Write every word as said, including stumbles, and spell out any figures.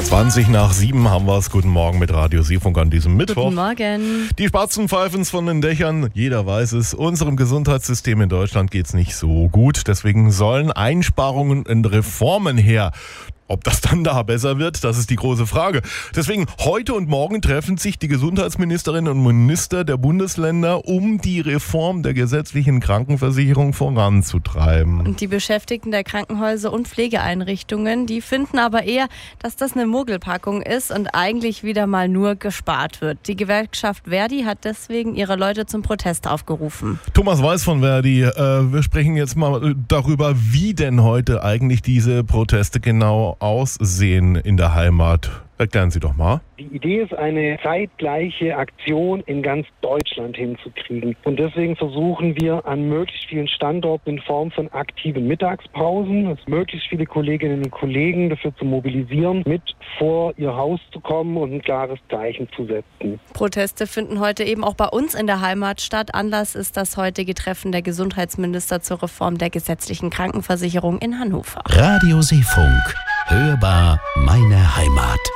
zwanzig nach sieben haben wir es. Guten Morgen mit Radio Seefunk an diesem Mittwoch. Guten Morgen. Die Spatzen pfeifen's von den Dächern. Jeder weiß es. Unserem Gesundheitssystem in Deutschland geht's nicht so gut. Deswegen sollen Einsparungen und Reformen her. Ob das dann da besser wird, das ist die große Frage. Deswegen heute und morgen treffen sich die Gesundheitsministerinnen und Minister der Bundesländer, um die Reform der gesetzlichen Krankenversicherung voranzutreiben. Und die Beschäftigten der Krankenhäuser und Pflegeeinrichtungen, die finden aber eher, dass das eine Mogelpackung ist und eigentlich wieder mal nur gespart wird. Die Gewerkschaft Verdi hat deswegen ihre Leute zum Protest aufgerufen. Thomas Weiß von Verdi, äh, wir sprechen jetzt mal darüber, wie denn heute eigentlich diese Proteste genau aussehen in der Heimat. Erklären Sie doch mal. Die Idee ist, eine zeitgleiche Aktion in ganz Deutschland hinzukriegen. Und deswegen versuchen wir an möglichst vielen Standorten in Form von aktiven Mittagspausen, dass möglichst viele Kolleginnen und Kollegen dafür zu mobilisieren, mit vor ihr Haus zu kommen und ein klares Zeichen zu setzen. Proteste finden heute eben auch bei uns in der Heimat statt. Anlass ist das heutige Treffen der Gesundheitsminister zur Reform der gesetzlichen Krankenversicherung in Hannover. Radio Seefunk. Hörbar meine Heimat.